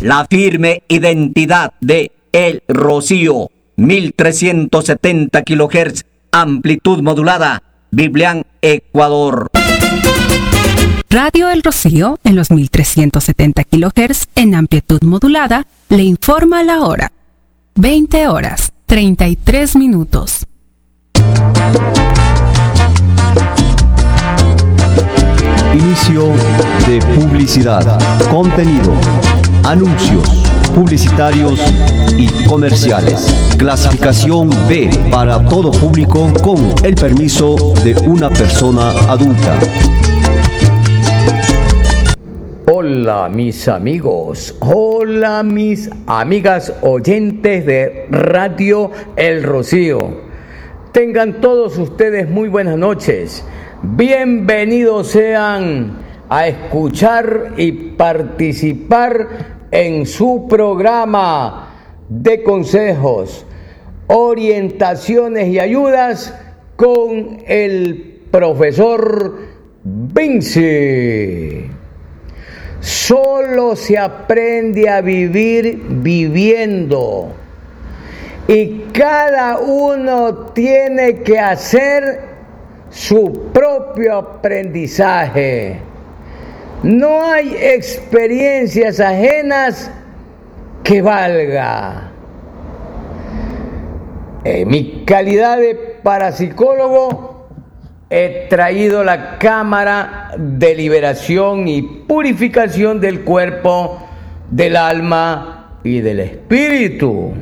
la firme identidad de El Rocío, 1370 kHz, amplitud modulada, Biblián, Ecuador. Radio El Rocío, en los 1370 kHz, en amplitud modulada, le informa la hora. 20 horas, 33 minutos. Inicio de publicidad, contenido, anuncios publicitarios y comerciales. Clasificación B para todo público con el permiso de una persona adulta. Hola mis amigos, hola mis amigas oyentes de Radio El Rocío. Tengan todos ustedes muy buenas noches. Bienvenidos sean a escuchar y participar en su programa de consejos, orientaciones y ayudas con el profesor Vinci. Solo se aprende a vivir viviendo y cada uno tiene que hacer su propio aprendizaje. No hay experiencias ajenas que valga. En mi calidad de parapsicólogo he traído la cámara de liberación y purificación del cuerpo, del alma y del espíritu,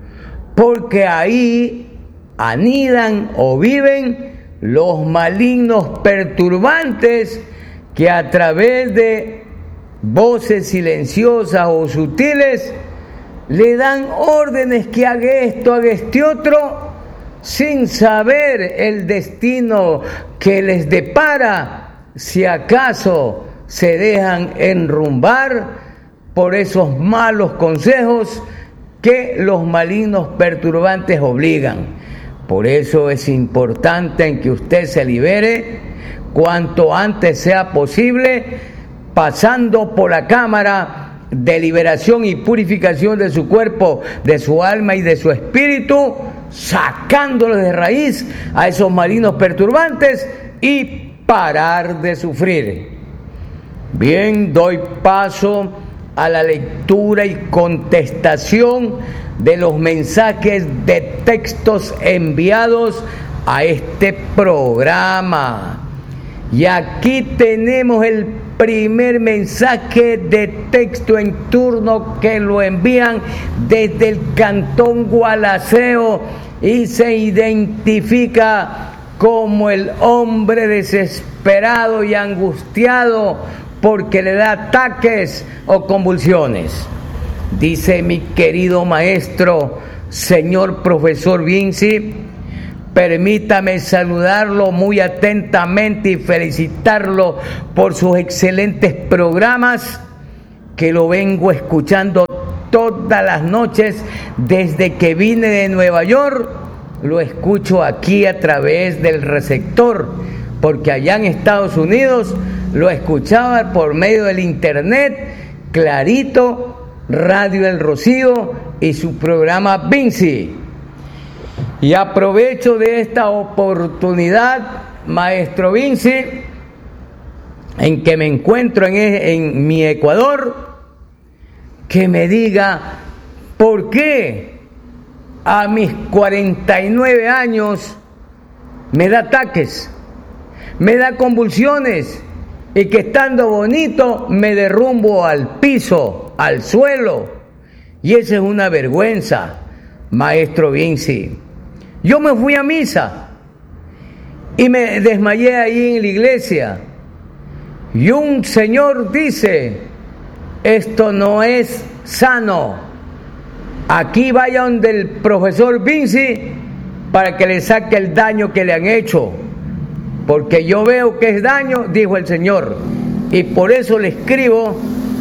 porque ahí anidan o viven los malignos perturbantes que a través de voces silenciosas o sutiles le dan órdenes que haga esto, haga este otro, sin saber el destino que les depara si acaso se dejan enrumbar por esos malos consejos que los malignos perturbantes obligan. Por eso es importante en que usted se libere cuanto antes sea posible, pasando por la cámara de liberación y purificación de su cuerpo, de su alma y de su espíritu, sacándolos de raíz a esos malignos perturbantes y parar de sufrir. Bien, doy paso a la lectura y contestación de los mensajes de textos enviados a este programa. Y aquí tenemos el primer mensaje de texto en turno que lo envían desde el Cantón Gualaceo y se identifica como el hombre desesperado y angustiado porque le da ataques o convulsiones. Dice mi querido maestro, señor profesor Vinci, permítame saludarlo muy atentamente y felicitarlo por sus excelentes programas que lo vengo escuchando todas las noches desde que vine de Nueva York. Lo escucho aquí a través del receptor, porque allá en Estados Unidos lo escuchaba por medio del internet, clarito, Radio El Rocío y su programa Vinci. Y aprovecho de esta oportunidad, maestro Vinci, en que me encuentro en mi Ecuador, que me diga por qué a mis 49 años me da ataques, me da convulsiones, y que estando bonito me derrumbo al piso, al suelo, y esa es una vergüenza, maestro Vinci. Yo me fui a misa y me desmayé ahí en la iglesia. Y un señor dice, esto no es sano. Aquí vaya donde el profesor Vinci para que le saque el daño que le han hecho. Porque yo veo que es daño, dijo el señor. Y por eso le escribo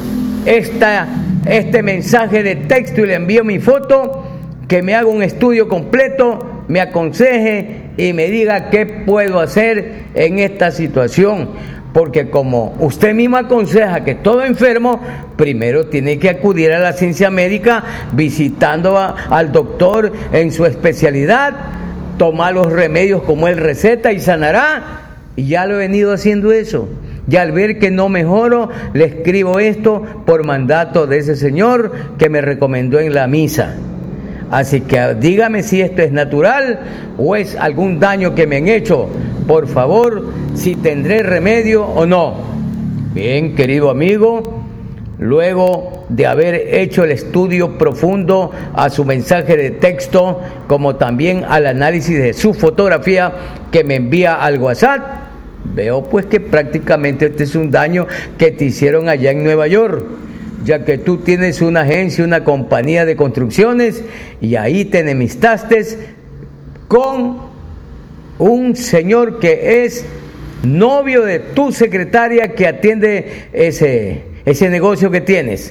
este mensaje de texto y le envío mi foto, que me haga un estudio completo, me aconseje y me diga qué puedo hacer en esta situación, Porque como usted mismo aconseja que todo enfermo, primero tiene que acudir a la ciencia médica visitando al doctor en su especialidad, tomar los remedios como él receta y sanará. Y ya lo he venido haciendo eso. Y al ver que no mejoro, le escribo esto por mandato de ese señor que me recomendó en la misa. Así que dígame si esto es natural o es algún daño que me han hecho. Por favor, si tendré remedio o no. Bien, querido amigo, luego de haber hecho el estudio profundo a su mensaje de texto, como también al análisis de su fotografía que me envía al WhatsApp, veo pues que prácticamente este es un daño que te hicieron allá en Nueva York, ya que tú tienes una agencia, una compañía de construcciones, y ahí te enemistaste con un señor que es novio de tu secretaria que atiende ese negocio que tienes.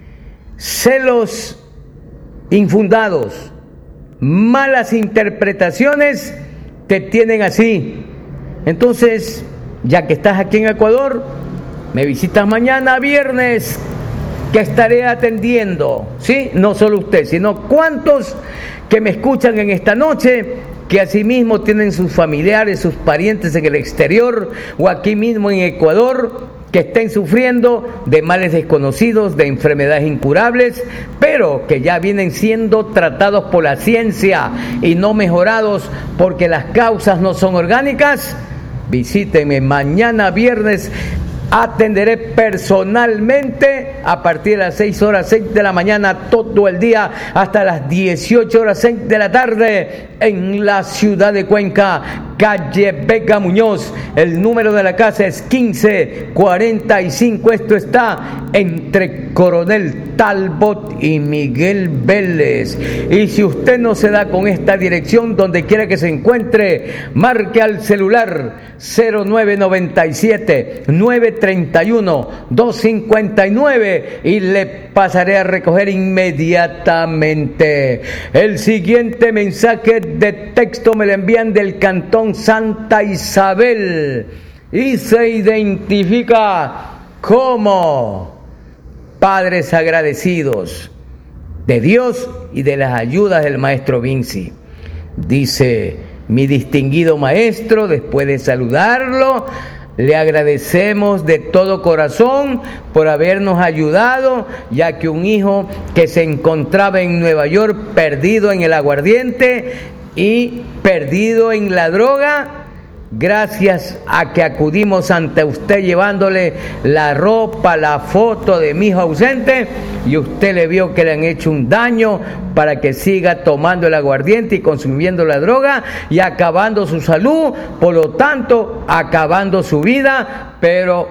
Celos infundados, malas interpretaciones te tienen así. Entonces, ya que estás aquí en Ecuador, me visitas mañana viernes, que estaré atendiendo, ¿sí? No solo usted, sino cuántos que me escuchan en esta noche, que asimismo tienen sus familiares, sus parientes en el exterior o aquí mismo en Ecuador, que estén sufriendo de males desconocidos, de enfermedades incurables, pero que ya vienen siendo tratados por la ciencia y no mejorados porque las causas no son orgánicas. Visítenme mañana viernes. Atenderé personalmente a partir de las 6 de la mañana, todo el día, hasta las 18:06 de la tarde, en la ciudad de Cuenca, calle Vega Muñoz. El número de la casa es 1545. Esto está entre Coronel Talbot y Miguel Vélez. Y si usted no se da con esta dirección, donde quiera que se encuentre, marque al celular 0997 931 259 y le pasaré a recoger inmediatamente. El siguiente mensaje de texto me lo envían del Cantón Santa Isabel y se identifica como padres agradecidos de Dios y de las ayudas del maestro Vinci. Dice: mi distinguido maestro, después de saludarlo, le agradecemos de todo corazón por habernos ayudado, ya que un hijo que se encontraba en Nueva York perdido en el aguardiente y perdido en la droga, gracias a que acudimos ante usted llevándole la ropa, la foto de mi hijo ausente, y usted le vio que le han hecho un daño para que siga tomando el aguardiente y consumiendo la droga y acabando su salud, por lo tanto acabando su vida. Pero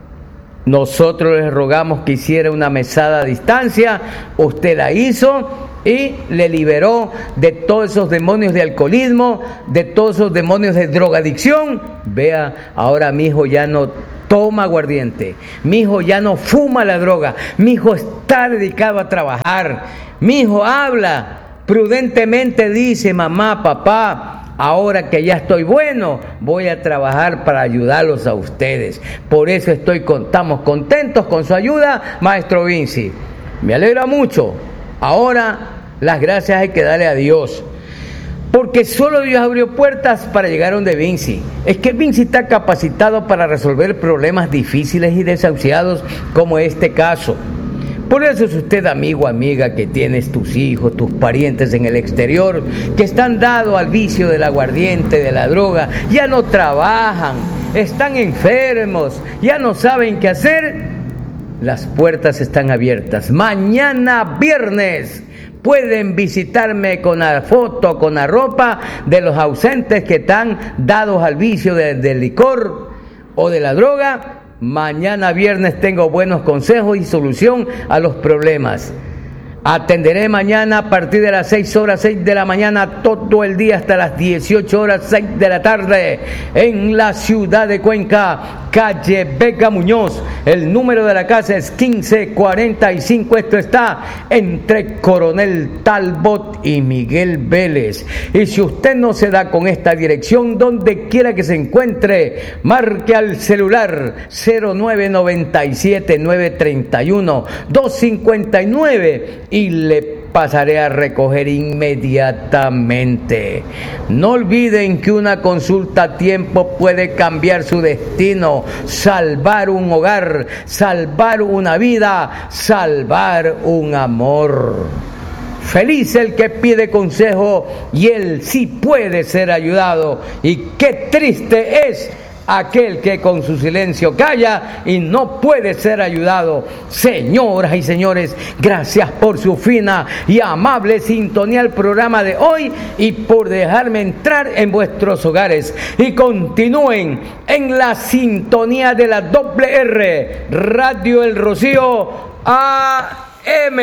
nosotros les rogamos que hiciera una mesada a distancia. Usted la hizo y le liberó de todos esos demonios de alcoholismo, de todos esos demonios de drogadicción. Vea, ahora mi hijo ya no toma aguardiente, mi hijo ya no fuma la droga, mi hijo está dedicado a trabajar, mi hijo habla prudentemente, dice: mamá, papá, ahora que ya estoy bueno, voy a trabajar para ayudarlos a ustedes. Por eso estamos contentos con su ayuda, maestro Vinci. Me alegra mucho. Ahora las gracias hay que darle a Dios, porque solo Dios abrió puertas para llegar a donde Vinci. Es que Vinci está capacitado para resolver problemas difíciles y desahuciados como este caso. Por eso es usted, amigo, amiga, que tienes tus hijos, tus parientes en el exterior, que están dados al vicio del aguardiente, de la droga, ya no trabajan, están enfermos, ya no saben qué hacer. Las puertas están abiertas. Mañana viernes pueden visitarme con la foto, con la ropa de los ausentes que están dados al vicio del licor o de la droga. Mañana viernes tengo buenos consejos y solución a los problemas. Atenderé mañana a partir de las 6 de la mañana, todo el día hasta las 18 horas, 6 de la tarde, en la ciudad de Cuenca, calle Vega Muñoz. El número de la casa es 1545. Esto está entre Coronel Talbot y Miguel Vélez. Y si usted no se da con esta dirección, donde quiera que se encuentre, marque al celular 0997-931-259 y le pasaré a recoger inmediatamente. No olviden que una consulta a tiempo puede cambiar su destino, salvar un hogar, salvar una vida, salvar un amor. Feliz el que pide consejo y él sí puede ser ayudado. Y qué triste es aquel que con su silencio calla y no puede ser ayudado. Señoras y señores, gracias por su fina y amable sintonía al programa de hoy y por dejarme entrar en vuestros hogares. Y continúen en la sintonía de la R, Radio El Rocío AM.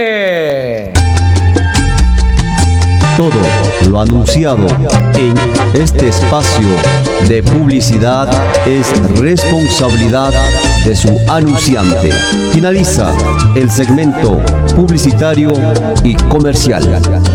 Todo lo anunciado en este espacio de publicidad es responsabilidad de su anunciante. Finaliza el segmento publicitario y comercial.